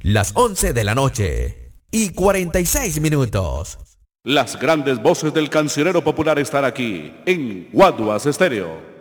Las 11 de la noche y 46 minutos. Las grandes voces del cancionero popular están aquí en Guaduas Estéreo.